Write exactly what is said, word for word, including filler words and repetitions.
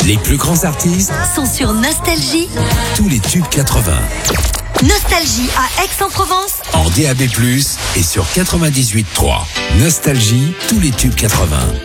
Les plus grands artistes sont sur Nostalgie. Tous les tubes quatre-vingts. Nostalgie à Aix-en-Provence. En D A B plus, et sur quatre-vingt-dix-huit point trois. Nostalgie, tous les tubes quatre-vingts.